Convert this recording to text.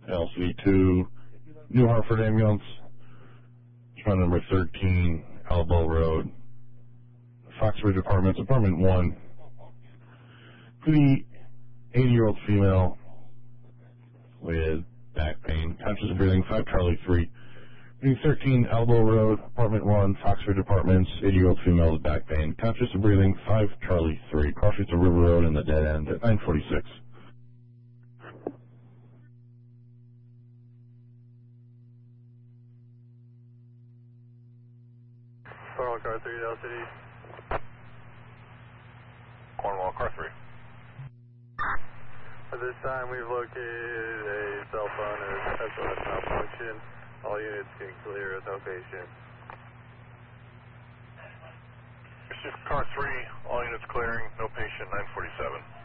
LC2, New Hartford Ambulance, front number 13, Elbow Road, Foxbridge Apartments, Apartment 1. For the 80-year-old female with back pain, conscious of breathing, 5 Charlie 3. Room 13, Elbow Road, Apartment 1, Foxbridge Apartments, 80-year-old female with back pain, conscious of breathing, 5 Charlie 3. Crossing to River Road in the dead end at 9:46. Cornwall Car 3, Del City. Cornwall Car 3. At this time, we've located a cell phone as SOS malfunction. All units can clear with no patient. Car 3, all units clearing, no patient, 947.